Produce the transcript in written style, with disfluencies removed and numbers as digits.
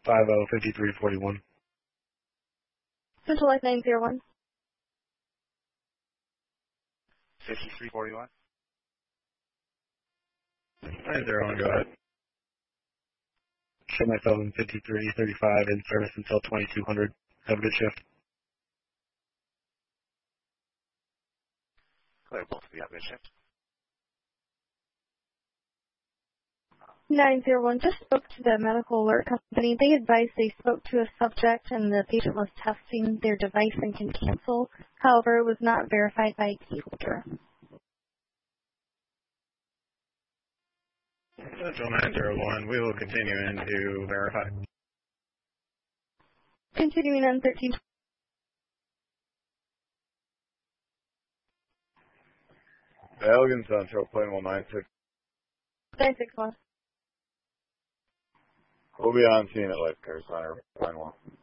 505341. Central Life 901. 5341. 901, go ahead. Show myself in 5335 in service until 2200. Have a good shift. Clear both of you. Have a good shift. 901 just spoke to the medical alert company. They advised they spoke to a subject and the patient was testing their device and can cancel. However, it was not verified by a key holder. Central 901, we will continue in to verify. Continuing on 13. Elgin Central, plane 196. 961. We'll be on scene at Life Care Center, line 1.